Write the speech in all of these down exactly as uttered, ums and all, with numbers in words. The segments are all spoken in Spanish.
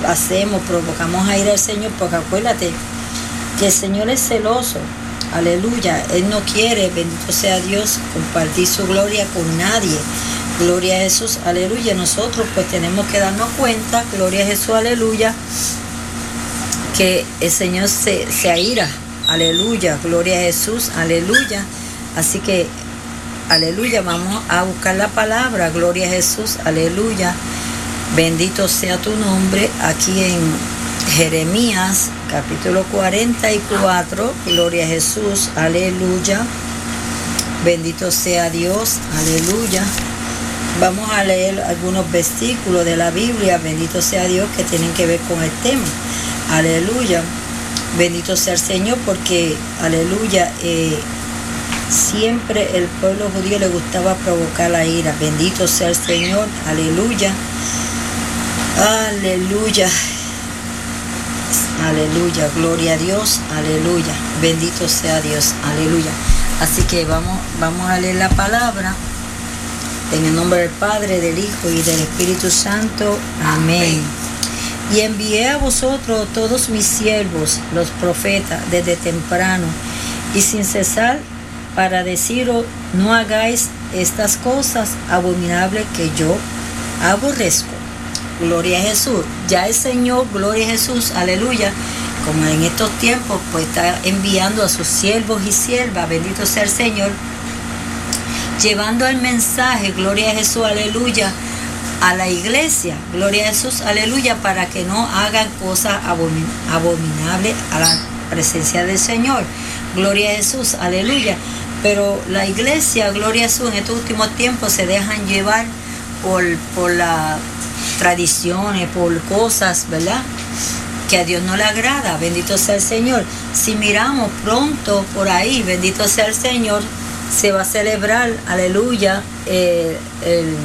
hacemos, provocamos a ir al Señor, porque acuérdate que el Señor es celoso, aleluya, Él no quiere, bendito sea Dios, compartir su gloria con nadie, gloria a Jesús, aleluya. Nosotros pues tenemos que darnos cuenta, gloria a Jesús, aleluya, que el Señor se, se aira, aleluya, gloria a Jesús, aleluya. Así que, aleluya, vamos a buscar la palabra, gloria a Jesús, aleluya. Bendito sea tu nombre, aquí en Jeremías, capítulo cuarenta y cuatro, gloria a Jesús, aleluya. Bendito sea Dios, aleluya. Vamos a leer algunos versículos de la Biblia, bendito sea Dios, que tienen que ver con el tema, aleluya. Bendito sea el Señor, porque, aleluya, eh, siempre el pueblo judío le gustaba provocar la ira. Bendito sea el Señor, aleluya, aleluya, aleluya, gloria a Dios, aleluya, bendito sea Dios, aleluya. Así que vamos, vamos a leer la palabra en el nombre del Padre, del Hijo y del Espíritu Santo, amén. Y envié a vosotros todos mis siervos, los profetas, desde temprano y sin cesar, para deciros, no hagáis estas cosas abominables que yo aborrezco. Gloria a Jesús. Ya el Señor, gloria a Jesús, aleluya, como en estos tiempos, pues está enviando a sus siervos y siervas, bendito sea el Señor, llevando el mensaje, gloria a Jesús, aleluya, a la iglesia, gloria a Jesús, aleluya, para que no hagan cosas abomin abominables a la presencia del Señor, gloria a Jesús, aleluya. Pero la iglesia, gloria a Jesús, en estos últimos tiempos se dejan llevar por, por las tradiciones, por cosas, ¿verdad?, que a Dios no le agrada, bendito sea el Señor. Si miramos pronto por ahí, bendito sea el Señor, se va a celebrar, aleluya, eh, el,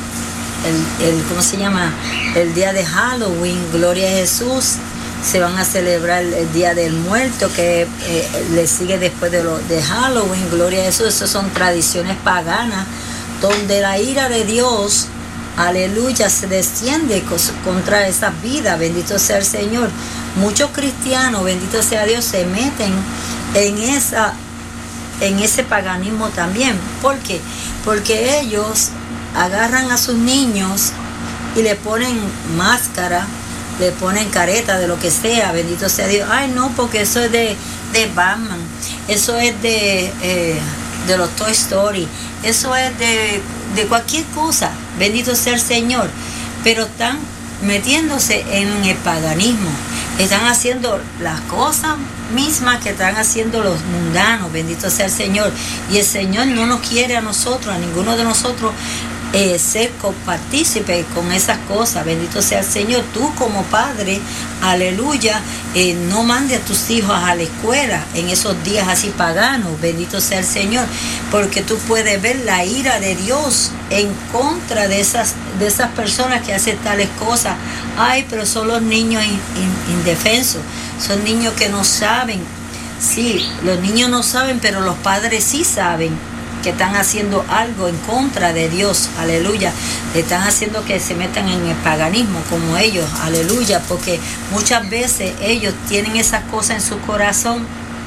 el, el, ¿cómo se llama?, el día de Halloween, gloria a Jesús. Se van a celebrar el Día del Muerto, que eh, le sigue después de, lo, de Halloween, gloria a Jesús. Esas son tradiciones paganas, donde la ira de Dios, aleluya, se desciende contra esas vidas, bendito sea el Señor. Muchos cristianos, bendito sea Dios, se meten en, esa, en ese paganismo también. ¿Por qué? Porque ellos agarran a sus niños y le ponen máscara, le ponen careta de lo que sea, bendito sea Dios. Ay, no, porque eso es de, de Batman, eso es de, eh, de los Toy Story, eso es de, de cualquier cosa, bendito sea el Señor. Pero están metiéndose en el paganismo, están haciendo las cosas mismas que están haciendo los mundanos, bendito sea el Señor. Y el Señor no nos quiere a nosotros, a ninguno de nosotros, Eh, ser copartícipe con esas cosas, bendito sea el Señor. Tú como padre, aleluya, eh, no mandes a tus hijos a la escuela en esos días así paganos, bendito sea el Señor, porque tú puedes ver la ira de Dios en contra de esas, de esas personas que hacen tales cosas. Ay, pero son los niños in, in, indefensos, son niños que no saben. Sí, los niños no saben, pero los padres sí saben que están haciendo algo en contra de Dios, aleluya. Están haciendo que se metan en el paganismo como ellos, aleluya, porque muchas veces ellos tienen esas cosas en su corazón,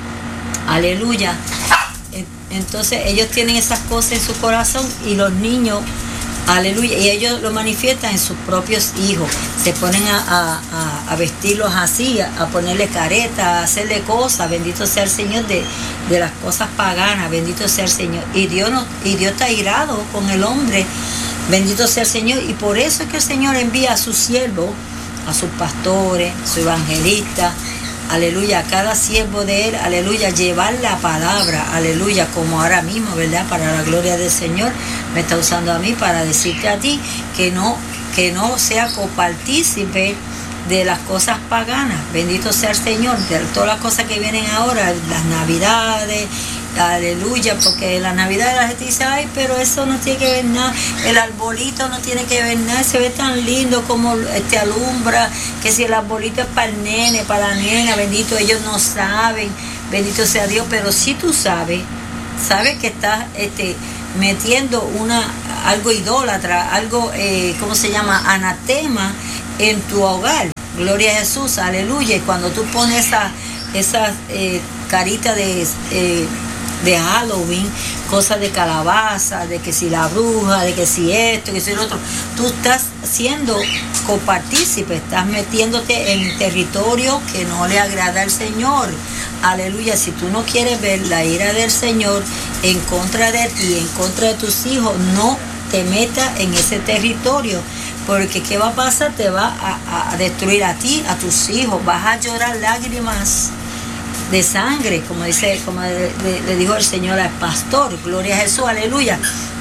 aleluya. Entonces ellos tienen esas cosas en su corazón y los niños, aleluya, y ellos lo manifiestan en sus propios hijos. Se ponen a, a, a vestirlos así, a, a ponerle careta, a hacerle cosas, bendito sea el Señor, de, de las cosas paganas, bendito sea el Señor. Y Dios, no, y Dios está irado con el hombre, bendito sea el Señor. Y por eso es que el Señor envía a sus siervos, a sus pastores, sus evangelistas, aleluya, a cada siervo de él, aleluya, llevar la palabra, aleluya, como ahora mismo, ¿verdad? Para la gloria del Señor, me está usando a mí para decirte a ti que no, que no sea copartícipe de las cosas paganas, bendito sea el Señor, de todas las cosas que vienen ahora, las navidades, aleluya, porque la Navidad la gente dice, ay, pero eso no tiene que ver nada, el arbolito no tiene que ver nada, se ve tan lindo como este alumbra, que si el arbolito es para el nene, para la nena, bendito, ellos no saben, bendito sea Dios, pero si tú sabes, sabes que estás este, metiendo una, algo idólatra, algo, eh, ¿cómo se llama?, anatema en tu hogar, gloria a Jesús, aleluya. Y cuando tú pones esa, esa eh, carita de, eh, de Halloween, cosas de calabaza, de que si la bruja, de que si esto, que si lo otro, tú estás siendo copartícipe, estás metiéndote en territorio que no le agrada al Señor. Aleluya. Si tú no quieres ver la ira del Señor en contra de ti, en contra de tus hijos, no te metas en ese territorio, porque ¿qué va a pasar? Te va a, a destruir a ti, a tus hijos, vas a llorar lágrimas de sangre, como dice, como le, le, le dijo el Señor al pastor, gloria a Jesús, aleluya.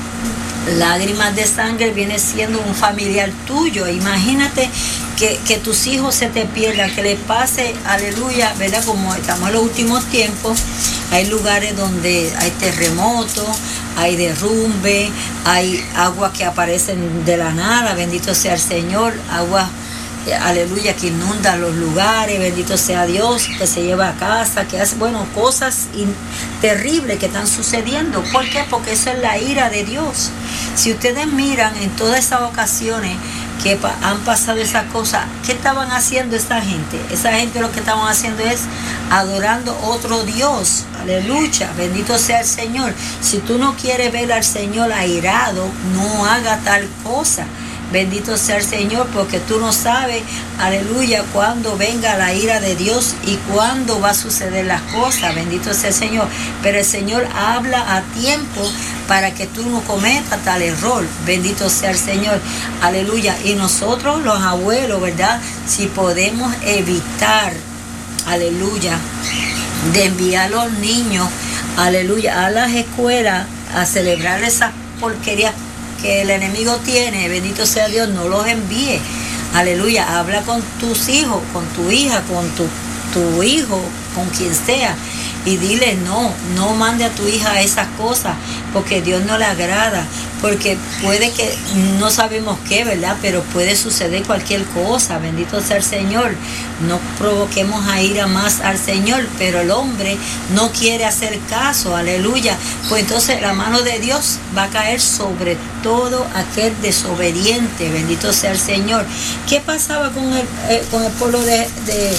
Lágrimas de sangre viene siendo un familiar tuyo. Imagínate que, que tus hijos se te pierdan, que les pase, aleluya, ¿verdad? Como estamos en los últimos tiempos, hay lugares donde hay terremotos, hay derrumbe, hay aguas que aparecen de la nada, bendito sea el Señor, aguas, aleluya, que inundan los lugares, bendito sea Dios, que se lleva a casa, que hace, bueno, cosas in, terribles que están sucediendo. ¿Por qué? Porque eso es la ira de Dios. Si ustedes miran en todas esas ocasiones que pa han pasado esas cosas, ¿qué estaban haciendo esa gente? Esa gente lo que estaban haciendo es adorando otro Dios. Aleluya, bendito sea el Señor. Si tú no quieres ver al Señor airado, no haga tal cosa. Bendito sea el Señor, porque tú no sabes, aleluya, cuándo venga la ira de Dios y cuándo va a suceder las cosas. Bendito sea el Señor. Pero el Señor habla a tiempo para que tú no cometas tal error. Bendito sea el Señor. Aleluya. Y nosotros, los abuelos, ¿verdad? Si podemos evitar, aleluya, de enviar a los niños, aleluya, a las escuelas a celebrar esas porquerías que el enemigo tiene, bendito sea Dios, no los envíe. Aleluya, habla con tus hijos, con tu hija, con tu, tu hijo, con quien sea, y dile no, no mande a tu hija a esas cosas, porque Dios no le agrada, porque puede que, no sabemos qué, ¿verdad? Pero puede suceder cualquier cosa, bendito sea el Señor. No provoquemos a ir a más al Señor, pero el hombre no quiere hacer caso, aleluya. Pues entonces la mano de Dios va a caer sobre todo aquel desobediente, bendito sea el Señor. ¿Qué pasaba con el, eh, con el pueblo de, de,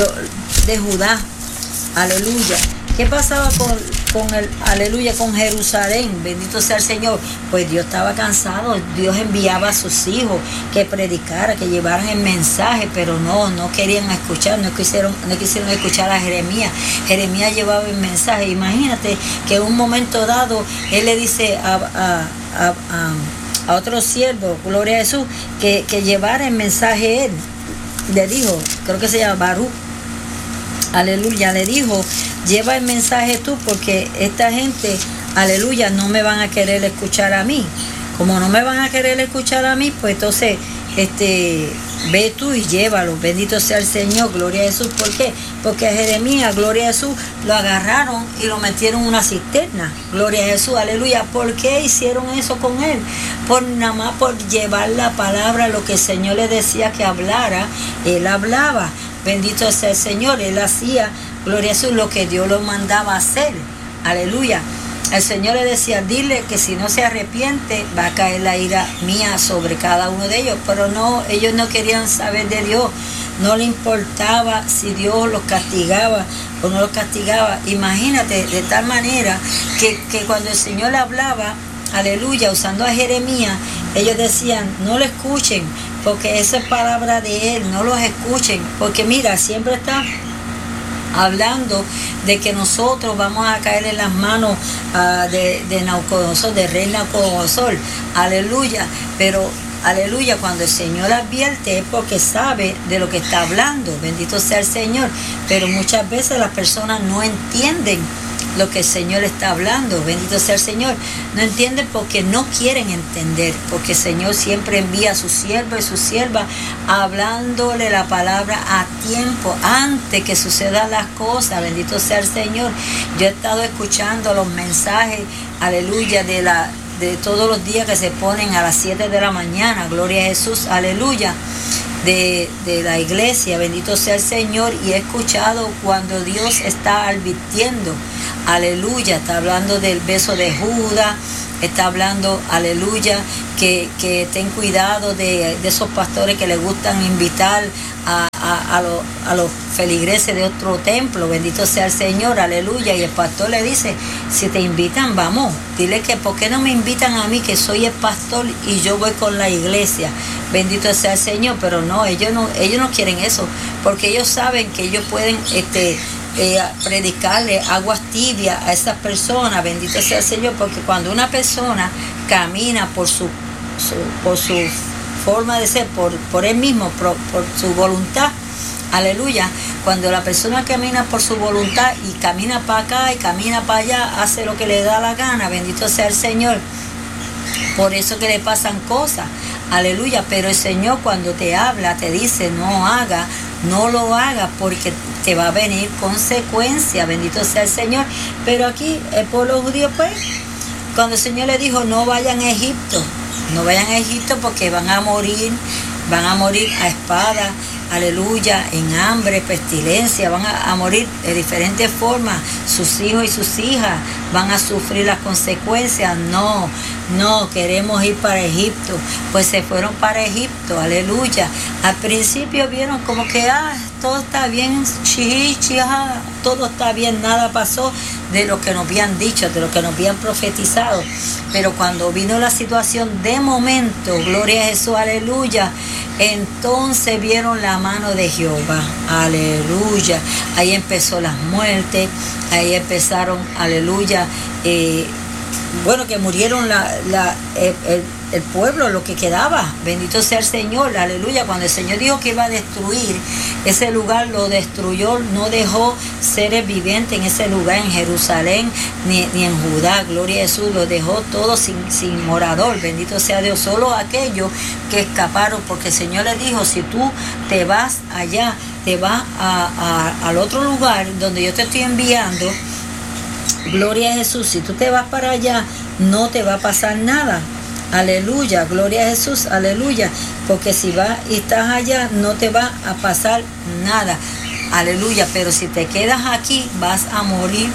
de Judá? Aleluya. ¿Qué pasaba con, con el, aleluya, con Jerusalén? Bendito sea el Señor. Pues Dios estaba cansado. Dios enviaba a sus hijos que predicaran, que llevaran el mensaje, pero no, no querían escuchar, no quisieron, no quisieron escuchar a Jeremías. Jeremías llevaba el mensaje. Imagínate que en un momento dado, él le dice a, a, a, a, a otro siervo, gloria a Jesús, que, que llevara el mensaje él. Le dijo, creo que se llama Baruch. Aleluya, le dijo, lleva el mensaje tú, porque esta gente, aleluya, no me van a querer escuchar a mí. Como no me van a querer escuchar a mí, pues entonces, este, ve tú y llévalo. Bendito sea el Señor, gloria a Jesús. ¿Por qué? Porque a Jeremías, gloria a Jesús, lo agarraron y lo metieron en una cisterna. Gloria a Jesús, aleluya. ¿Por qué hicieron eso con él? Por nada más por llevar la palabra, lo que el Señor le decía que hablara, él hablaba. Bendito sea el Señor, él hacía, gloria a Jesús, lo que Dios lo mandaba a hacer. Aleluya. El Señor le decía, dile que si no se arrepiente, va a caer la ira mía sobre cada uno de ellos. Pero no, ellos no querían saber de Dios. No le importaba si Dios los castigaba o no los castigaba. Imagínate, de tal manera que, que cuando el Señor le hablaba, aleluya, usando a Jeremías, ellos decían, no lo escuchen, porque esa es palabra de él, no los escuchen, porque mira, siempre está hablando de que nosotros vamos a caer en las manos uh, de, de Nabucodonosor, de rey Nabucodonosor, aleluya, pero aleluya, cuando el Señor advierte es porque sabe de lo que está hablando, bendito sea el Señor, pero muchas veces las personas no entienden lo que el Señor está hablando, bendito sea el Señor, no entienden porque no quieren entender, porque el Señor siempre envía a su siervo y su sierva hablándole la palabra a tiempo, antes que sucedan las cosas, bendito sea el Señor. Yo he estado escuchando los mensajes, aleluya, de la de todos los días que se ponen a las siete de la mañana, gloria a Jesús, aleluya, de, de la iglesia, bendito sea el Señor, y he escuchado cuando Dios está advirtiendo, aleluya, está hablando del beso de Judas, está hablando, aleluya, que, que ten cuidado de, de esos pastores que les gustan invitar a, a, a, lo, a los feligreses de otro templo. Bendito sea el Señor, aleluya. Y el pastor le dice, si te invitan, vamos. Dile que ¿por qué no me invitan a mí, que soy el pastor y yo voy con la iglesia? Bendito sea el Señor. Pero no, ellos no, ellos no quieren eso, porque ellos saben que ellos pueden este, eh, predicarle aguas tibias a esas personas. Bendito sea el Señor, porque cuando una persona camina por su, su por su forma de ser, por, por él mismo, por, por su voluntad, aleluya, cuando la persona camina por su voluntad y camina para acá y camina para allá, hace lo que le da la gana, bendito sea el Señor. Por eso que le pasan cosas, aleluya. Pero el Señor cuando te habla, te dice, no haga, no lo haga, porque te va a venir consecuencia, bendito sea el Señor. Pero aquí el pueblo judío, pues, cuando el Señor le dijo, no vayan a Egipto, no vayan a Egipto porque van a morir, van a morir a espada, aleluya, en hambre, pestilencia, van a, a morir de diferentes formas, sus hijos y sus hijas van a sufrir las consecuencias. No, no, queremos ir para Egipto. Pues se fueron para Egipto, aleluya. Al principio vieron como que, ah, todo está bien, chi, chi, ah, todo está bien, nada pasó de lo que nos habían dicho, de lo que nos habían profetizado. Pero cuando vino la situación de momento, gloria a Jesús, aleluya, entonces vieron la mano de Jehová, aleluya. Ahí empezó las muertes, ahí empezaron, aleluya, eh, bueno, que murieron la, la, el, el, el pueblo, lo que quedaba, bendito sea el Señor, aleluya. Cuando el Señor dijo que iba a destruir ese lugar, lo destruyó, no dejó seres vivientes en ese lugar, en Jerusalén, ni, ni en Judá, gloria a Jesús, lo dejó todo sin, sin morador, bendito sea Dios. Solo aquellos que escaparon, porque el Señor les dijo, si tú te vas allá, te vas a, a, al otro lugar donde yo te estoy enviando, gloria a Jesús, si tú te vas para allá, no te va a pasar nada. Aleluya, gloria a Jesús, aleluya. Porque si vas y estás allá, no te va a pasar nada. Aleluya, pero si te quedas aquí, vas a morir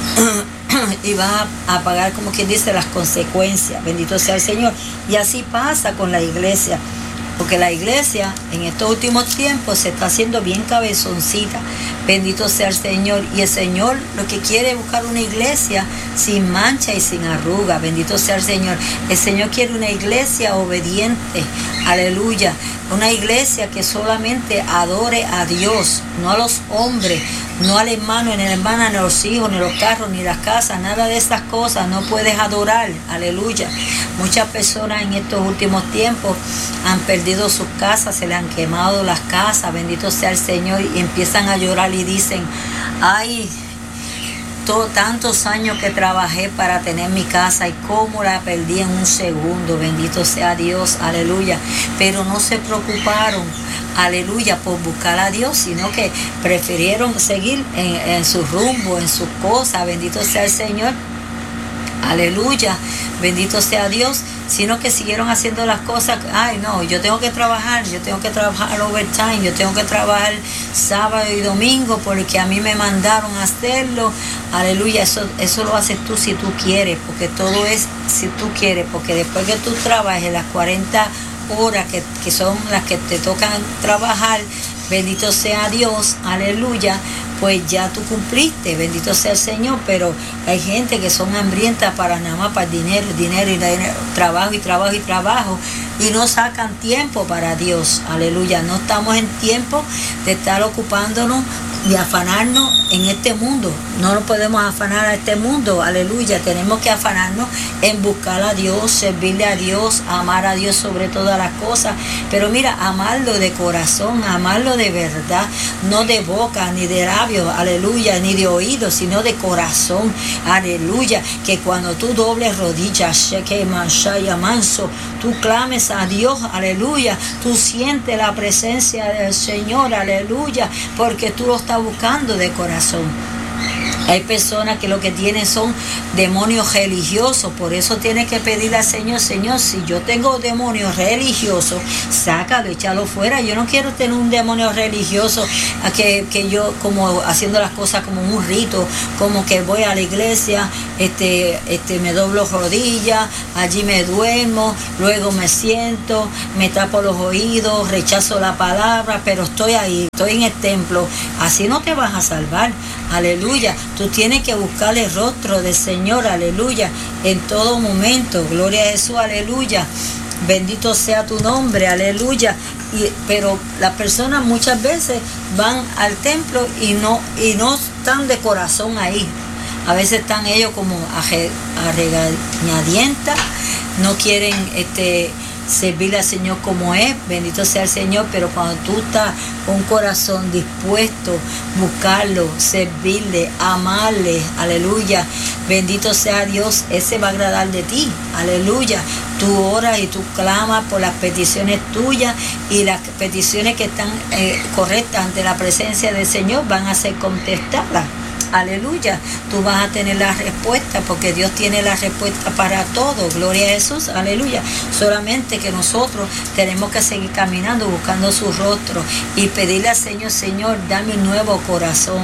y vas a, a pagar, como quien dice, las consecuencias. Bendito sea el Señor. Y así pasa con la iglesia. Porque la iglesia en estos últimos tiempos se está haciendo bien cabezoncita. Bendito sea el Señor. Y el Señor lo que quiere es buscar una iglesia sin mancha y sin arruga. Bendito sea el Señor. El Señor quiere una iglesia obediente. Aleluya. Una iglesia que solamente adore a Dios, no a los hombres, no al hermano, ni a la hermana, ni a los hijos, ni a los carros, ni las casas, nada de esas cosas. No puedes adorar. Aleluya. Muchas personas en estos últimos tiempos han perdido sus casas, se le han quemado las casas, bendito sea el Señor, y empiezan a llorar y dicen, ay, todo, tantos años que trabajé para tener mi casa y cómo la perdí en un segundo, bendito sea Dios, aleluya. Pero no se preocuparon, aleluya, por buscar a Dios, sino que prefirieron seguir en, en su rumbo, en sus cosas, bendito sea el Señor, aleluya, bendito sea Dios, sino que siguieron haciendo las cosas. Ay, no, yo tengo que trabajar, yo tengo que trabajar overtime, yo tengo que trabajar sábado y domingo porque a mí me mandaron a hacerlo. Aleluya, eso, eso lo haces tú si tú quieres, porque todo es si tú quieres, porque después que tú trabajes las cuarenta horas que, que son las que te tocan trabajar, bendito sea Dios, aleluya, pues ya tú cumpliste, bendito sea el Señor. Pero hay gente que son hambrientas para nada más para el dinero, dinero y dinero, trabajo y trabajo y trabajo, y no sacan tiempo para Dios, aleluya. No estamos en tiempo de estar ocupándonos de afanarnos en este mundo, no nos podemos afanar a este mundo, aleluya. Tenemos que afanarnos en buscar a Dios, servirle a Dios, amar a Dios sobre todas las cosas. Pero mira, amarlo de corazón, amarlo de verdad, no de boca ni de labios, aleluya, ni de oídos, sino de corazón, aleluya. Que cuando tú dobles rodillas, sheke manshaya manso, tú clames a Dios, aleluya, tú sientes la presencia del Señor, aleluya, porque tú lo estás buscando de corazón. Hay personas que lo que tienen son demonios religiosos, por eso tienes que pedirle al Señor, Señor, si yo tengo demonios religiosos, sácalo, échalo fuera. Yo no quiero tener un demonio religioso que, que yo como haciendo las cosas como un rito, como que voy a la iglesia este, este, me doblo rodillas, allí me duermo, luego me siento, me tapo los oídos, rechazo la palabra, pero estoy ahí, estoy en el templo. Así no te vas a salvar, aleluya. Tú tienes que buscar el rostro del Señor, aleluya, en todo momento. Gloria a Jesús, aleluya. Bendito sea tu nombre, aleluya. Y, pero las personas muchas veces van al templo y no, y no están de corazón ahí. A veces están ellos como a, a regañadientas, no quieren este, servirle al Señor como es, bendito sea el Señor, pero cuando tú estás con un corazón dispuesto a buscarlo, servirle, amarle, aleluya, bendito sea Dios, ese va a agradar de ti, aleluya. Tú oras y tú clamas por las peticiones tuyas y las peticiones que están eh, correctas ante la presencia del Señor van a ser contestadas. Aleluya, tú vas a tener la respuesta porque Dios tiene la respuesta para todo, gloria a Jesús, aleluya. Solamente que nosotros tenemos que seguir caminando buscando su rostro y pedirle al Señor, Señor, dame un nuevo corazón.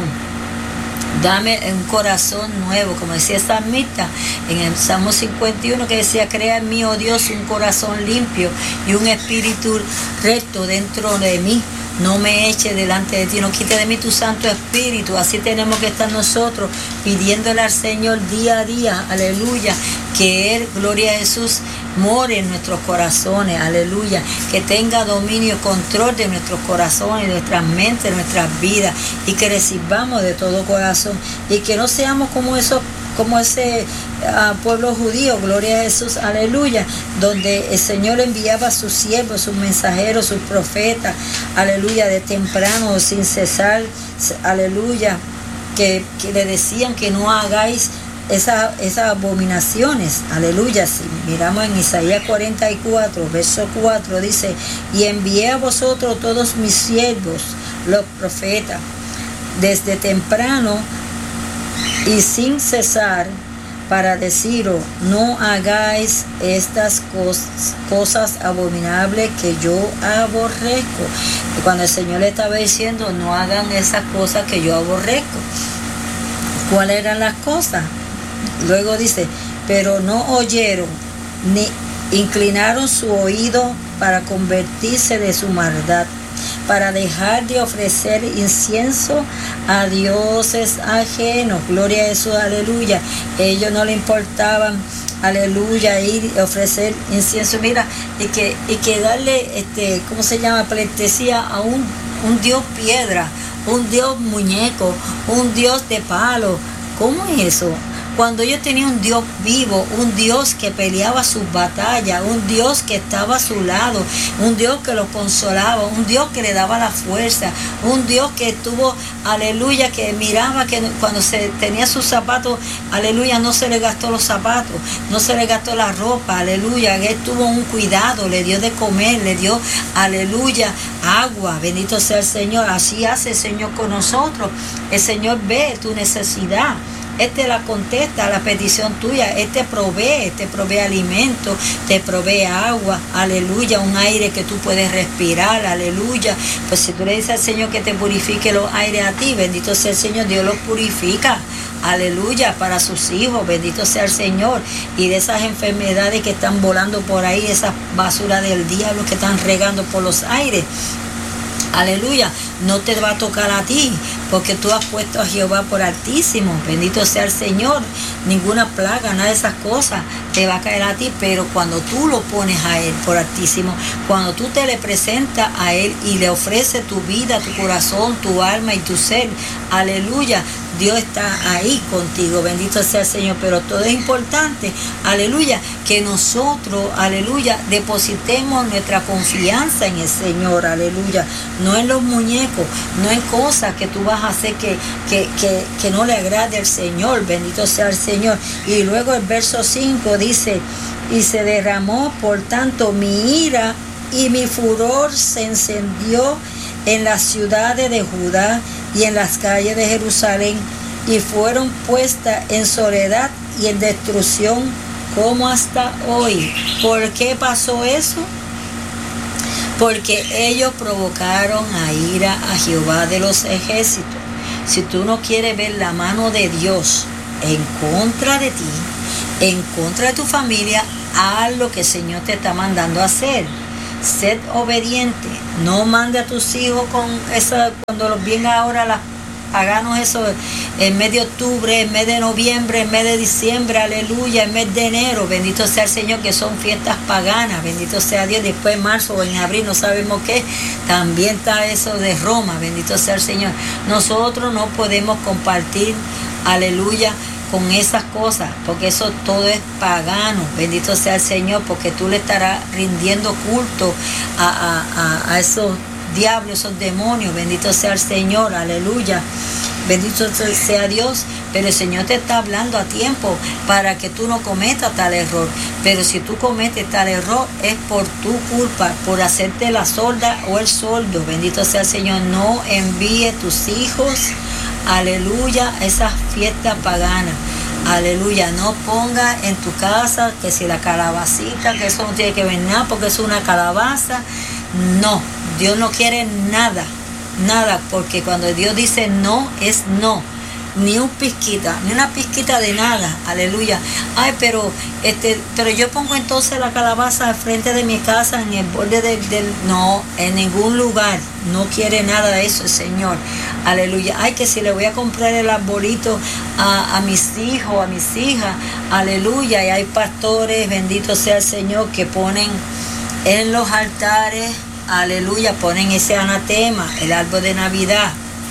Dame un corazón nuevo, como decía el salmista en el Salmo cincuenta y uno, que decía, crea en mí, oh Dios, un corazón limpio y un espíritu recto dentro de mí. No me eche delante de ti, no quite de mí tu Santo Espíritu. Así tenemos que estar nosotros pidiéndole al Señor día a día, aleluya, que Él, gloria a Jesús, more en nuestros corazones, aleluya, que tenga dominio y control de nuestros corazones, de nuestras mentes, de nuestras vidas, y que recibamos de todo corazón, y que no seamos como esos como ese uh, pueblo judío, gloria a Jesús, aleluya, donde el Señor enviaba a sus siervos, sus mensajeros, sus profetas, aleluya, de temprano, sin cesar, aleluya, que, que le decían que no hagáis esas esas abominaciones, aleluya. Si miramos en Isaías cuarenta y cuatro, verso cuatro, dice, y envié a vosotros todos mis siervos, los profetas, desde temprano y sin cesar, para deciros, no hagáis estas cosas, cosas abominables que yo aborrezco. Y cuando el Señor le estaba diciendo, no hagan esas cosas que yo aborrezco, ¿cuáles eran las cosas? Luego dice, pero no oyeron, ni inclinaron su oído para convertirse de su maldad, para dejar de ofrecer incienso a dioses ajenos. Gloria a Jesús, aleluya. Ellos no le importaban, aleluya, ir a ofrecer incienso. Mira, y que, y que darle, este, ¿cómo se llama? Pleitesía a un, un Dios piedra, un Dios muñeco, un Dios de palo. ¿Cómo es eso? Cuando yo tenía un Dios vivo, un Dios que peleaba sus batallas, un Dios que estaba a su lado, un Dios que lo consolaba, un Dios que le daba la fuerza, un Dios que tuvo, aleluya, que miraba que cuando se tenía sus zapatos, aleluya, no se le gastó los zapatos, no se le gastó la ropa, aleluya, Él tuvo un cuidado, le dio de comer, le dio, aleluya, agua, bendito sea el Señor. Así hace el Señor con nosotros. El Señor ve tu necesidad, Él te la contesta a la petición tuya, Él te provee, te provee alimento, te provee agua, aleluya, un aire que tú puedes respirar, aleluya. Pues si tú le dices al Señor que te purifique los aires a ti, bendito sea el Señor, Dios los purifica, aleluya, para sus hijos, bendito sea el Señor. Y de esas enfermedades que están volando por ahí, esas basuras del diablo que están regando por los aires, aleluya, no te va a tocar a ti, porque tú has puesto a Jehová por altísimo, bendito sea el Señor. Ninguna plaga, nada de esas cosas te va a caer a ti, pero cuando tú lo pones a Él por altísimo, cuando tú te le presentas a Él y le ofreces tu vida, tu corazón, tu alma y tu ser, aleluya, Dios está ahí contigo, bendito sea el Señor. Pero todo es importante, aleluya, que nosotros, aleluya, depositemos nuestra confianza en el Señor, aleluya, no en los muñecos, no en cosas que tú vas a hacer que, que, que, que no le agrade al Señor, bendito sea el Señor. Y luego el verso cinco dice, y se derramó por tanto mi ira y mi furor se encendió en las ciudades de Judá y en las calles de Jerusalén, y fueron puestas en soledad y en destrucción como hasta hoy. ¿Por qué pasó eso? Porque ellos provocaron a ira a Jehová de los ejércitos. Si tú no quieres ver la mano de Dios en contra de ti, en contra de tu familia, haz lo que el Señor te está mandando a hacer. Sed obediente, no mande a tus hijos con eso, cuando los vienen ahora las paganos, eso en mes de octubre, en mes de noviembre, en mes de diciembre, aleluya, en mes de enero, bendito sea el Señor, que son fiestas paganas, bendito sea Dios. Después en marzo o en abril, no sabemos qué, también está eso de Roma, bendito sea el Señor. Nosotros no podemos compartir, aleluya, con esas cosas, porque eso todo es pagano, bendito sea el Señor, porque tú le estarás rindiendo culto a, a, a, a esos diablos, esos demonios, bendito sea el Señor, aleluya, bendito sea Dios. Pero el Señor te está hablando a tiempo para que tú no cometas tal error. Pero si tú cometes tal error es por tu culpa, por hacerte la sorda o el sordo, bendito sea el Señor. No envíe tus hijos, aleluya, esas fiestas paganas. Aleluya, no ponga en tu casa que si la calabacita, que eso no tiene que ver nada porque es una calabaza. No, Dios no quiere nada, nada, porque cuando Dios dice no, es no. Ni un pizquita, ni una pizquita de nada, aleluya. Ay, pero este, pero yo pongo entonces la calabaza al frente de mi casa, en el borde del, del, no, en ningún lugar, no quiere nada de eso el Señor, aleluya. Ay, que si le voy a comprar el arbolito a, a mis hijos, a mis hijas, aleluya. Y hay pastores, bendito sea el Señor, que ponen en los altares, aleluya, ponen ese anatema, el árbol de Navidad.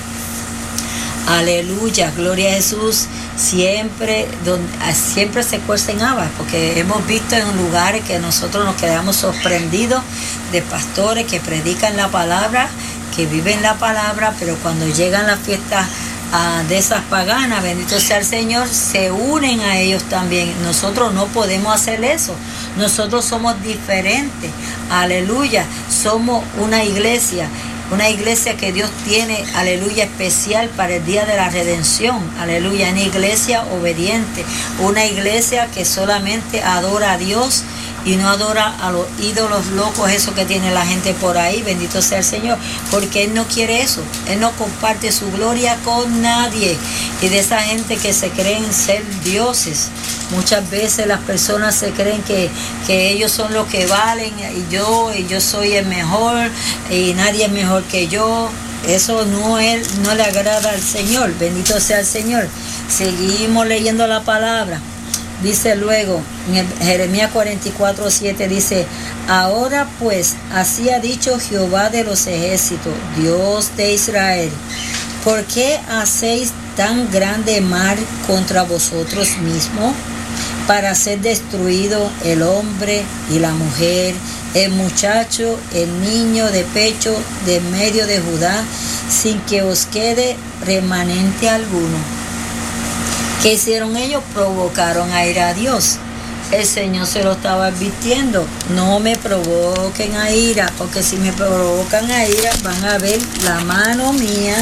Aleluya, gloria a Jesús. Siempre, donde, siempre se cuecen habas, porque hemos visto en lugares que nosotros nos quedamos sorprendidos de pastores que predican la palabra, que viven la palabra, pero cuando llegan las fiestas uh, de esas paganas, bendito sea el Señor, se unen a ellos también. Nosotros no podemos hacer eso. Nosotros somos diferentes. Aleluya, somos una iglesia. Una iglesia que Dios tiene, aleluya, especial para el día de la redención, aleluya, una iglesia obediente, una iglesia que solamente adora a Dios y no adora a los ídolos locos, eso que tiene la gente por ahí, bendito sea el Señor, porque Él no quiere eso, Él no comparte su gloria con nadie. Y de esa gente que se creen ser dioses, muchas veces las personas se creen que, que ellos son los que valen, y yo, y yo soy el mejor, y nadie es mejor que yo. Eso no, es, no le agrada al Señor, bendito sea el Señor. Seguimos leyendo la palabra. Dice luego, en Jeremías cuarenta y cuatro, siete, dice: ahora pues, así ha dicho Jehová de los ejércitos, Dios de Israel, ¿por qué hacéis tan grande mal contra vosotros mismos, para ser destruido el hombre y la mujer, el muchacho, el niño de pecho de medio de Judá, sin que os quede remanente alguno? ¿Qué hicieron ellos? Provocaron a ira a Dios. El Señor se lo estaba advirtiendo: no me provoquen a ira, porque si me provocan a ira van a ver la mano mía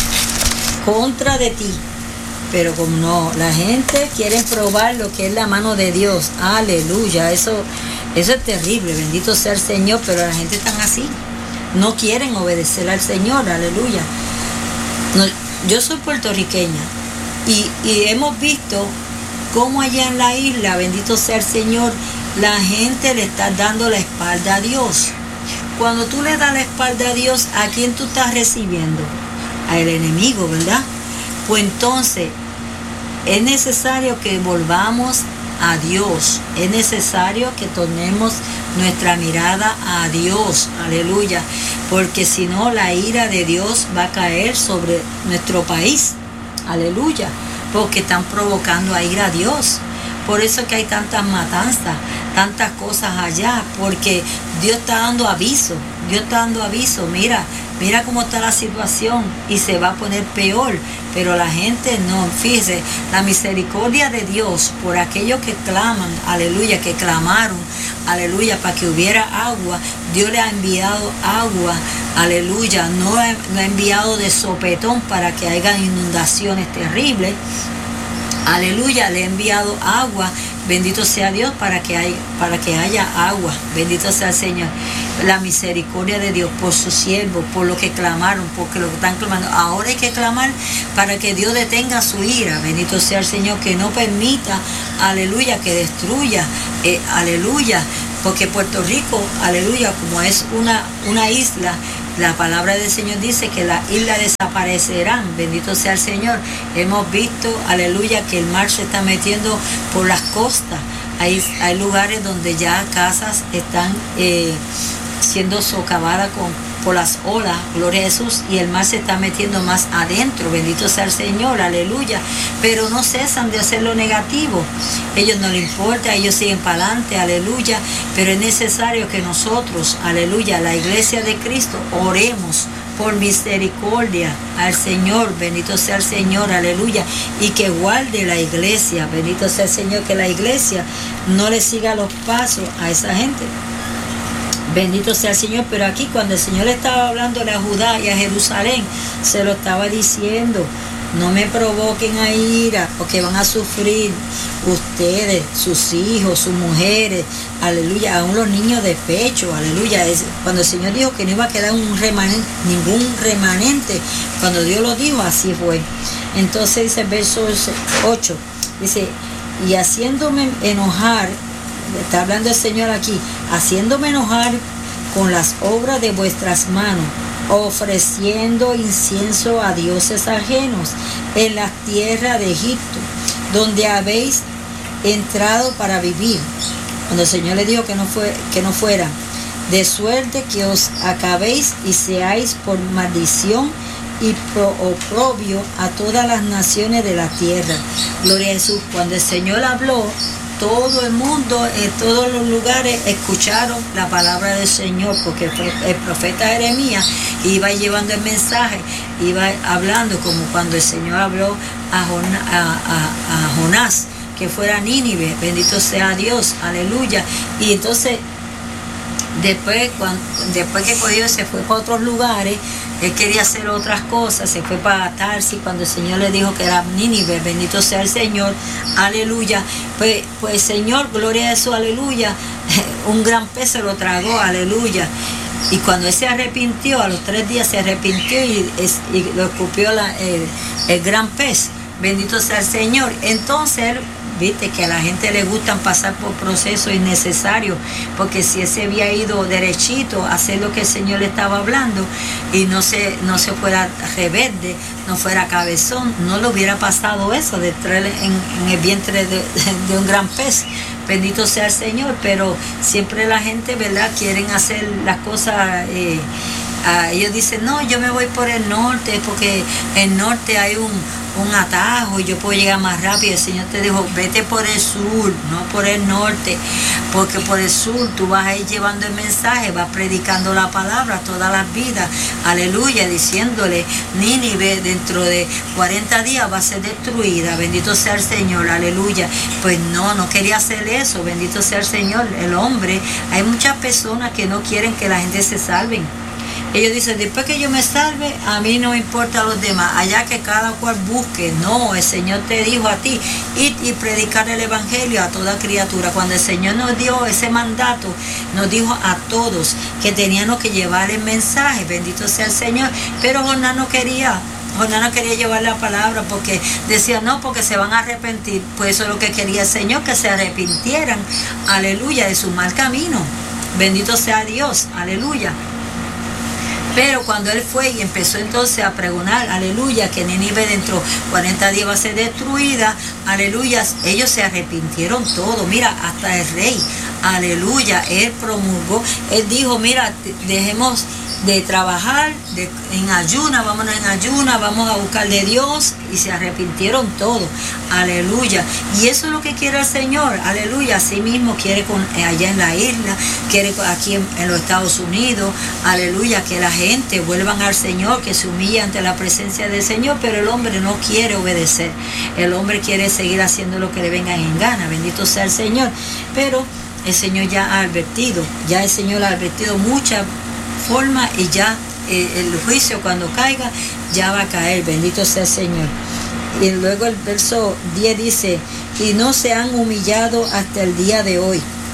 contra de ti. Pero como no, la gente quiere probar lo que es la mano de Dios. Aleluya, eso, eso es terrible, bendito sea el Señor, pero la gente está así. No quieren obedecer al Señor, aleluya. No, yo soy puertorriqueña y, y hemos visto cómo allá en la isla, bendito sea el Señor, la gente le está dando la espalda a Dios. Cuando tú le das la espalda a Dios, ¿a quién tú estás recibiendo? Al enemigo, ¿verdad? Pues entonces es necesario que volvamos a Dios, es necesario que tornemos nuestra mirada a Dios, aleluya, porque si no la ira de Dios va a caer sobre nuestro país, aleluya, porque están provocando a ir a Dios. Por eso es que hay tantas matanzas, tantas cosas allá, porque Dios está dando aviso, Dios está dando aviso, mira, mira cómo está la situación y se va a poner peor, pero la gente no, fíjese, la misericordia de Dios por aquellos que claman, aleluya, que clamaron, aleluya, para que hubiera agua, Dios le ha enviado agua, aleluya, no ha, no ha enviado de sopetón para que haya inundaciones terribles. Aleluya, le he enviado agua, bendito sea Dios, para que haya, para que haya agua, bendito sea el Señor. la misericordia de Dios por sus siervos, por lo que clamaron, porque lo que están clamando. Ahora hay que clamar para que Dios detenga su ira. Bendito sea el Señor, que no permita, aleluya, que destruya, eh, aleluya, porque Puerto Rico, aleluya, como es una, una isla, la palabra del Señor dice que las islas desaparecerán. Bendito sea el Señor. Hemos visto, aleluya, que el mar se está metiendo por las costas. Hay, hay lugares donde ya casas están eh, siendo socavadas con, por las olas, gloria a Jesús, y el mar se está metiendo más adentro. Bendito sea el Señor, aleluya. Pero no cesan de hacer lo negativo. Ellos no les importa, ellos siguen para adelante, aleluya. Pero es necesario que nosotros, aleluya, la iglesia de Cristo, oremos por misericordia al Señor, bendito sea el Señor, aleluya, y que guarde la iglesia, bendito sea el Señor, que la iglesia no le siga los pasos a esa gente. Bendito sea el Señor. Pero aquí cuando el Señor estaba hablándole a Judá y a Jerusalén, se lo estaba diciendo: no me provoquen a ira, porque van a sufrir ustedes, sus hijos, sus mujeres, aleluya, aún los niños de pecho, aleluya. Es cuando el Señor dijo que no iba a quedar un remanente, ningún remanente, cuando Dios lo dijo, así fue. Entonces dice el verso ocho, dice: y haciéndome enojar, está hablando el Señor aquí, haciéndome enojar con las obras de vuestras manos, ofreciendo incienso a dioses ajenos en la tierra de Egipto, donde habéis entrado para vivir. Cuando el Señor le dijo que no, fue, que no fuera, de suerte que os acabéis y seáis por maldición y pro oprobio a todas las naciones de la tierra. Gloria a Jesús. Cuando el Señor habló, todo el mundo, en todos los lugares, escucharon la palabra del Señor, porque el profeta Jeremías iba llevando el mensaje, iba hablando como cuando el Señor habló a, Jonás, a, a, a Jonás, que fuera a Nínive. Bendito sea Dios, aleluya. Y entonces, después, cuando, después que cogió, se fue para otros lugares. Él quería hacer otras cosas, se fue para Tarsis cuando el Señor le dijo que era Nínive. Bendito sea el Señor, aleluya. Pues, pues Señor, gloria a eso, aleluya. Un gran pez se lo tragó, aleluya. Y cuando él se arrepintió, a los tres días se arrepintió y, es, y lo escupió la, el, el gran pez. Bendito sea el Señor. Entonces él, viste que a la gente le gustan pasar por procesos innecesarios, porque si él se había ido derechito a hacer lo que el Señor le estaba hablando y no se, no se fuera rebelde, no fuera cabezón, no le hubiera pasado eso de entrar en, en el vientre de, de un gran pez. Bendito sea el Señor. Pero siempre la gente, ¿verdad?, quieren hacer las cosas. eh, Uh, ellos dicen: no, yo me voy por el norte porque en el norte hay un, un atajo y yo puedo llegar más rápido. El Señor te dijo: vete por el sur, no por el norte, porque por el sur tú vas a ir llevando el mensaje, vas predicando la palabra todas las vidas, aleluya, diciéndole: Nínive dentro de cuarenta días va a ser destruida. Bendito sea el Señor, aleluya. Pues no, no quería hacer eso. Bendito sea el Señor. El hombre, hay muchas personas que no quieren que la gente se salven. Ellos dicen: después que yo me salve, a mí no me importa a los demás, allá que cada cual busque. No, el Señor te dijo a ti: id y predicar el evangelio a toda criatura. Cuando el Señor nos dio ese mandato, nos dijo a todos que teníamos que llevar el mensaje. Bendito sea el Señor. Pero Jonás no quería. Jonás no quería llevar la palabra porque decía: no, porque se van a arrepentir. Pues eso es lo que quería el Señor, que se arrepintieran, aleluya, de su mal camino. Bendito sea Dios, aleluya. Pero cuando él fue y empezó entonces a pregonar, aleluya, que Nínive dentro de cuarenta días va a ser destruida, aleluya, ellos se arrepintieron todos. Mira, hasta el rey, aleluya, él promulgó, él dijo: mira, dejemos de trabajar de, en ayuna, vámonos en ayuna, vamos a buscar de Dios, y se arrepintieron todos, aleluya. Y eso es lo que quiere el Señor, aleluya. Así mismo quiere con, allá en la isla, quiere aquí en, en los Estados Unidos, aleluya, que la gente vuelvan al Señor, que se humille ante la presencia del Señor. Pero el hombre no quiere obedecer, el hombre quiere seguir haciendo lo que le venga en gana. Bendito sea el Señor. Pero el Señor ya ha advertido, ya el Señor ha advertido muchas forma, y ya eh, el juicio cuando caiga ya va a caer. Bendito sea el Señor. Y luego el verso diez dice: y no se han humillado hasta el día de hoy,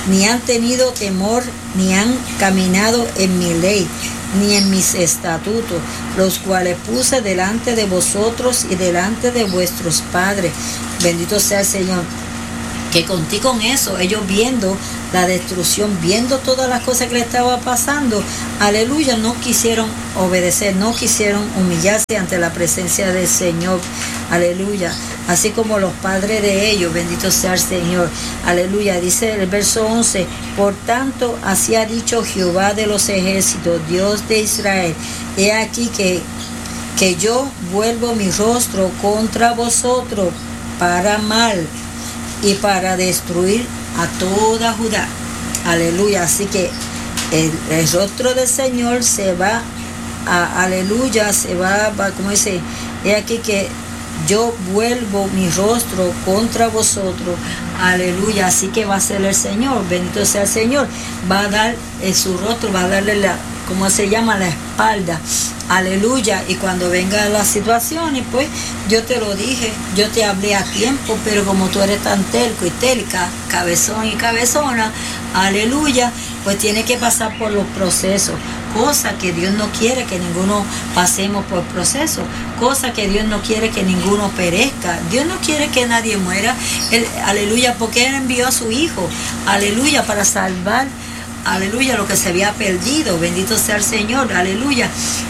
ni han tenido temor, ni han caminado en mi ley, ni en mis estatutos, los cuales puse delante de vosotros y delante de vuestros padres. Bendito sea el Señor. Que conté con eso, ellos viendo la destrucción, viendo todas las cosas que le estaba pasando, aleluya, no quisieron obedecer, no quisieron humillarse ante la presencia del Señor, aleluya, así como los padres de ellos, bendito sea el Señor, aleluya. Dice el verso once, por tanto, así ha dicho Jehová de los ejércitos, Dios de Israel, he aquí que, que yo vuelvo mi rostro contra vosotros para mal, y para destruir a toda Judá. Aleluya. Así que el, el rostro del Señor se va a, aleluya, se va, va, como dice, he aquí que yo vuelvo mi rostro contra vosotros. Aleluya. Así que va a ser el Señor, bendito sea el Señor, va a dar en su rostro, va a darle la, ¿cómo se llama? La espalda. Aleluya. Y cuando vengan las situaciones, pues yo te lo dije, yo te hablé a tiempo, pero como tú eres tan terco y terca, cabezón y cabezona, aleluya, pues tiene que pasar por los procesos, cosa que Dios no quiere que ninguno pasemos por procesos, cosa que Dios no quiere que ninguno perezca, Dios no quiere que nadie muera, Él, aleluya, porque Él envió a su Hijo, aleluya, para salvar, aleluya, lo que se había perdido, bendito sea el Señor, aleluya.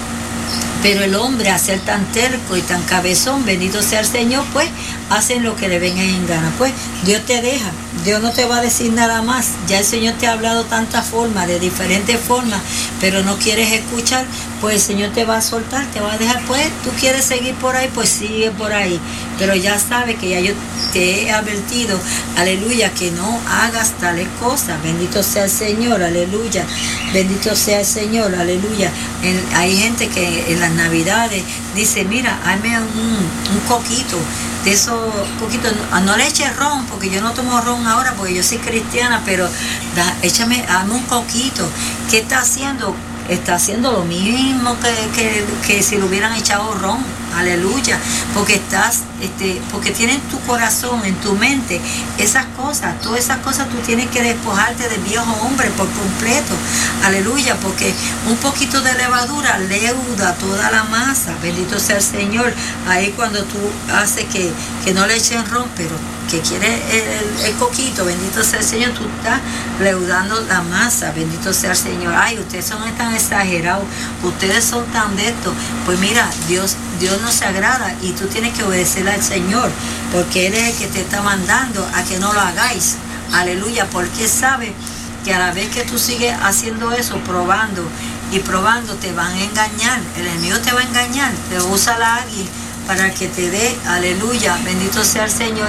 Pero el hombre, a ser tan terco y tan cabezón, bendito sea el Señor, pues hacen lo que le venga en gana. Pues Dios te deja, Dios no te va a decir nada más. Ya el Señor te ha hablado de tantas formas, de diferentes formas, pero no quieres escuchar, pues el Señor te va a soltar, te va a dejar. Pues tú quieres seguir por ahí, pues sigue por ahí. Pero ya sabes que ya yo te he advertido, aleluya, que no hagas tales cosas. Bendito sea el Señor, aleluya. Bendito sea el Señor, aleluya. En, hay gente que en las Navidades dice, mira, hazme un, un coquito, de esos coquitos, no, no le eches ron, porque yo no tomo ron ahora, porque yo soy cristiana, pero da, échame, hazme un coquito. ¿Qué está haciendo? Está haciendo lo mismo que, que, que si le hubieran echado ron, aleluya, porque estás, este, porque tienes en tu corazón, en tu mente, esas cosas, todas esas cosas tú tienes que despojarte del viejo hombre por completo, aleluya, porque un poquito de levadura leuda toda la masa, bendito sea el Señor. Ahí cuando tú haces que, que no le echen ron, pero que quiere el, el, el coquito, bendito sea el Señor, tú estás leudando la masa, bendito sea el Señor. Ay, ustedes son tan exagerados, ustedes son tan de esto. Pues mira, Dios, Dios no se agrada y tú tienes que obedecerle al Señor, porque Él es el que te está mandando a que no lo hagáis, aleluya, porque sabe que a la vez que tú sigues haciendo eso, probando y probando, te van a engañar, el enemigo te va a engañar, te usa a alguien para que te dé, aleluya, bendito sea el Señor,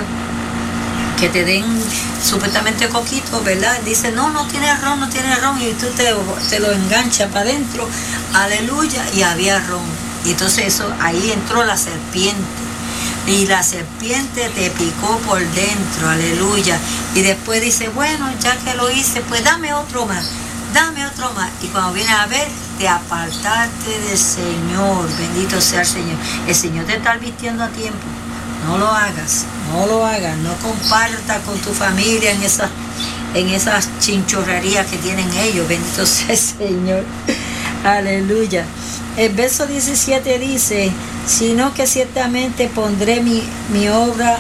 que te den supuestamente coquito, ¿verdad? Dice, no, no tiene ron, no tiene ron, y tú te, te lo enganchas para adentro, aleluya, y había ron. Y entonces eso, ahí entró la serpiente, y la serpiente te picó por dentro, aleluya. Y después dice, bueno, ya que lo hice, pues dame otro más, dame otro más. Y cuando vienes a ver, te apartaste del Señor, bendito sea el Señor. El Señor te está vistiendo a tiempo. No lo hagas, no lo hagas, no compartas con tu familia en esas, en esas chinchorrerías que tienen ellos, bendito sea el Señor, aleluya. El verso diecisiete dice, sino que ciertamente pondré mi, mi obra,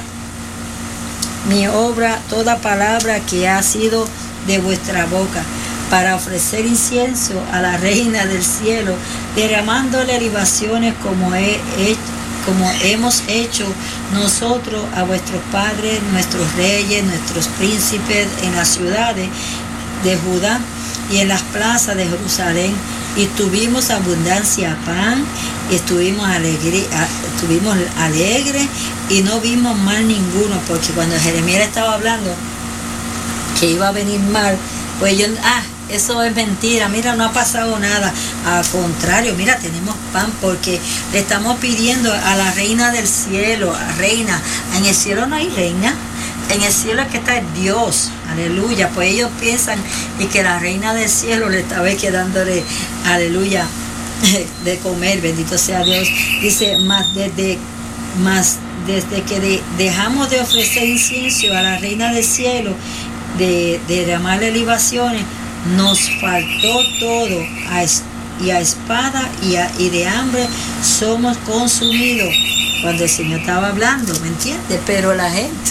mi obra, toda palabra que ha sido de vuestra boca, para ofrecer incienso a la Reina del cielo, derramándole libaciones como he hecho, como hemos hecho nosotros a vuestros padres, nuestros reyes, nuestros príncipes en las ciudades de Judá y en las plazas de Jerusalén, y tuvimos abundancia de pan, y estuvimos alegres, estuvimos alegres y no vimos mal ninguno, porque cuando Jeremías estaba hablando que iba a venir mal, pues yo, ah, eso es mentira, mira, no ha pasado nada. Al contrario, mira, tenemos pan porque le estamos pidiendo a la Reina del cielo, a Reina. En el cielo no hay reina, en el cielo es que está Dios, aleluya. Pues ellos piensan y que la Reina del cielo le estaba quedándole, aleluya, de comer, bendito sea Dios. Dice, más desde, más desde que de, dejamos de ofrecer incienso a la Reina del cielo, de, de derramarle libaciones, nos faltó todo, a, y a espada y, a, y de hambre somos consumidos. Cuando el Señor estaba hablando, ¿me entiendes? Pero la gente,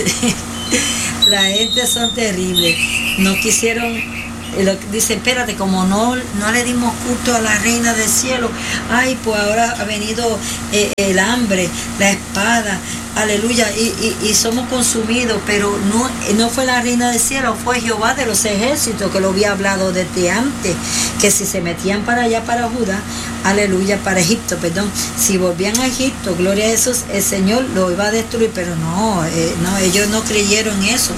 la gente son terribles, no quisieron. Dice, espérate, como no, no le dimos culto a la reina del cielo, ay, pues ahora ha venido eh, el hambre, la espada, aleluya, y, y, y somos consumidos, pero no, no fue la reina del cielo, fue Jehová de los ejércitos que lo había hablado desde antes, que si se metían para allá, para Judá, aleluya, para Egipto, perdón, si volvían a Egipto, gloria a Jesús, el Señor lo iba a destruir, pero no, eh, no, ellos no creyeron eso.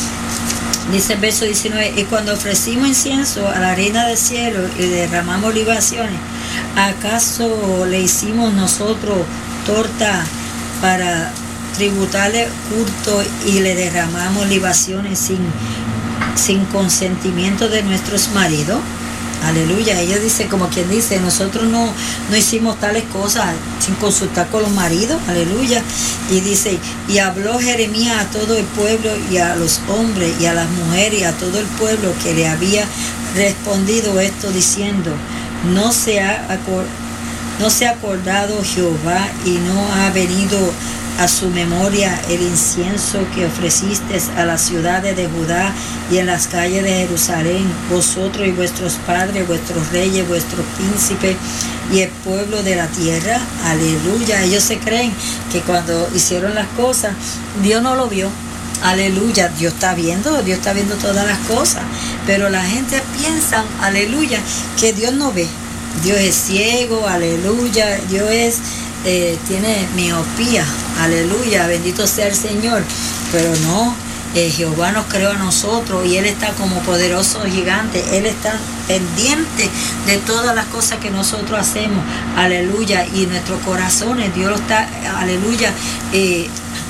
Dice el verso diecinueve, y cuando ofrecimos incienso a la reina del cielo y derramamos libaciones, ¿acaso le hicimos nosotros torta para tributarle culto y le derramamos libaciones sin, sin consentimiento de nuestros maridos? Aleluya, ella dice, como quien dice, nosotros no, no hicimos tales cosas sin consultar con los maridos, aleluya. Y dice, y habló Jeremías a todo el pueblo y a los hombres y a las mujeres y a todo el pueblo que le había respondido esto diciendo, no se ha, acor- no se ha acordado Jehová y no ha venido a su memoria el incienso que ofreciste a las ciudades de Judá y en las calles de Jerusalén, vosotros y vuestros padres, vuestros reyes, vuestros príncipes y el pueblo de la tierra. Aleluya. Ellos se creen que cuando hicieron las cosas, Dios no lo vio. Aleluya, Dios está viendo, Dios está viendo todas las cosas, pero la gente piensa, aleluya, que Dios no ve. Dios es ciego, aleluya, Dios es Eh, tiene miopía, aleluya, bendito sea el Señor, pero no, eh, Jehová nos creó a nosotros y Él está como poderoso gigante, Él está pendiente de todas las cosas que nosotros hacemos, aleluya, y nuestros corazones, Dios lo está, aleluya, eh,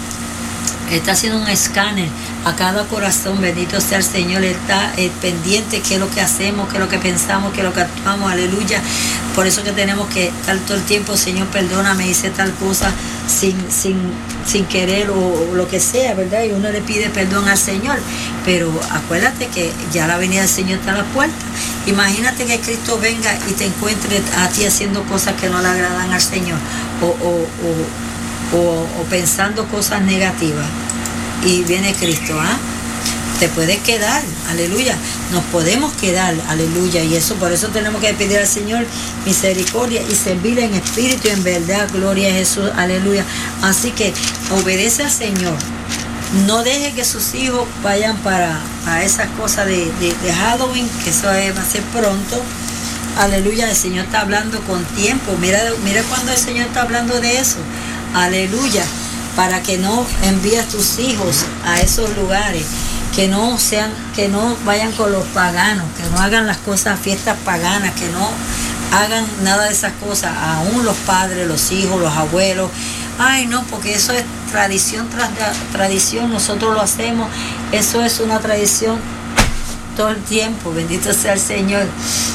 está haciendo un escáner a cada corazón, bendito sea el Señor, Él está eh, pendiente qué es lo que hacemos, qué es lo que pensamos, qué es lo que actuamos, aleluya. Por eso que tenemos que estar todo el tiempo, Señor, perdóname, hice tal cosa sin, sin, sin querer o, o lo que sea, ¿verdad? Y uno le pide perdón al Señor, pero acuérdate que ya la venida del Señor está a la puerta. Imagínate que Cristo venga y te encuentre a ti haciendo cosas que no le agradan al Señor o, o, o, o, o pensando cosas negativas. Y viene Cristo, ¿ah? Te puedes quedar, aleluya, nos podemos quedar, aleluya, y eso, por eso tenemos que pedir al Señor misericordia y servirle en espíritu y en verdad, gloria a Jesús, aleluya. Así que obedece al Señor, no deje que sus hijos vayan para, para esas cosas de, de, de Halloween, que eso es, va a ser pronto, aleluya. El Señor está hablando con tiempo, mira, mira cuando el Señor está hablando de eso, aleluya, para que no envíes a tus hijos a esos lugares, que no sean, que no vayan con los paganos, que no hagan las cosas, fiestas paganas, que no hagan nada de esas cosas, aún los padres, los hijos, los abuelos. Ay, no, porque eso es tradición tras tradición, nosotros lo hacemos, eso es una tradición todo el tiempo, bendito sea el Señor.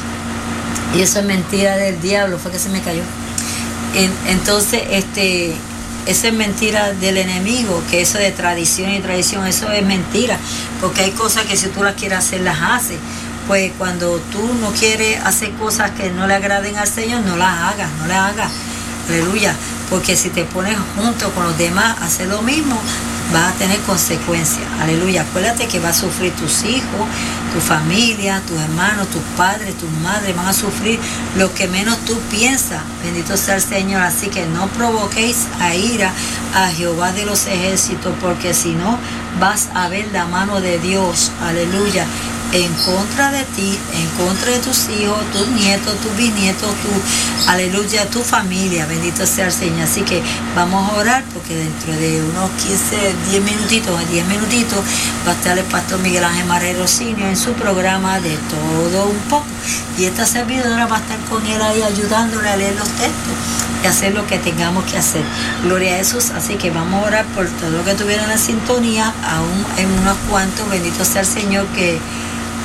Y eso es mentira del diablo, fue que se me cayó. En, entonces, este... esa es mentira del enemigo, que eso de tradición y tradición, eso es mentira, porque hay cosas que si tú las quieres hacer, las haces. Pues cuando tú no quieres hacer cosas que no le agraden al Señor, no las hagas, no las hagas, aleluya, porque si te pones junto con los demás a hacer lo mismo, vas a tener consecuencias, aleluya. Acuérdate que vas a sufrir tus hijos, tu familia, tus hermanos, tus padres, tus madres, van a sufrir lo que menos tú piensas, bendito sea el Señor. Así que no provoquéis a ira a Jehová de los ejércitos, porque si no vas a ver la mano de Dios, aleluya, en contra de ti, en contra de tus hijos, tus nietos, tus bisnietos, tu, aleluya, tu familia, bendito sea el Señor. Así que vamos a orar, porque dentro de unos quince, diez minutitos, diez minutitos, va a estar el pastor Miguel Ángel Marrero Senior en su programa de todo un poco. Y esta servidora va a estar con él ahí ayudándole a leer los textos y hacer lo que tengamos que hacer. Gloria a Jesús. Así que vamos a orar por todo lo que tuvieron en sintonía, aún en unos cuantos, bendito sea el Señor, que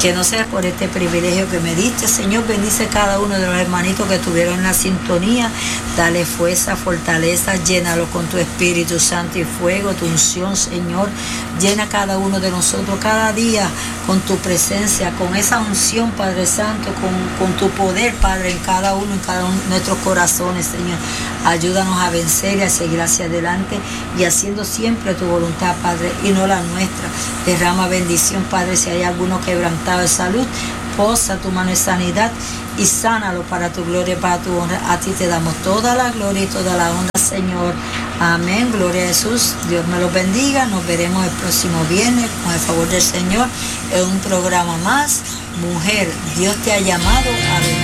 que no sea por este privilegio que me diste, Señor. Bendice cada uno de los hermanitos que estuvieron en la sintonía. Dale fuerza, fortaleza, llénalo con tu Espíritu Santo y fuego, tu unción, Señor. Llena cada uno de nosotros cada día con tu presencia, con esa unción, Padre Santo, con, con tu poder, Padre, en cada uno, en cada uno de nuestros corazones, Señor. Ayúdanos a vencer y a seguir hacia adelante y haciendo siempre tu voluntad, Padre, y no la nuestra. Derrama bendición, Padre, si hay alguno quebrantado de salud, posa tu mano de sanidad y sánalo para tu gloria y para tu honra. A ti te damos toda la gloria y toda la honra, Señor. Amén. Gloria a Jesús. Dios me los bendiga. Nos veremos el próximo viernes con el favor del Señor en un programa más. Mujer, Dios te ha llamado a